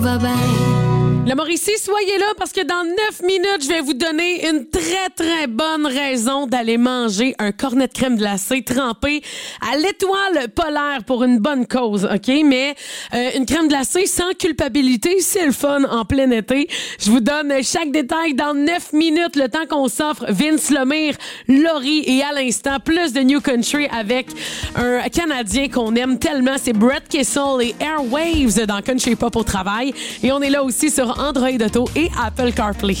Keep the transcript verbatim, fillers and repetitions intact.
Va bien. La Mauricie, soyez là parce que dans neuf minutes, je vais vous donner une très, très bonne raison d'aller manger un cornet de crème glacée trempé à l'étoile polaire pour une bonne cause, OK? Mais euh, une crème glacée sans culpabilité, c'est le fun en plein été. Je vous donne chaque détail dans neuf minutes, le temps qu'on s'offre Vince Lemire, Laurie et à l'instant, plus de New Country avec un Canadien qu'on aime tellement. C'est Brett Kissel et Airwaves dans Country Pop au travail. Et on est là aussi sur Android Auto et Apple CarPlay.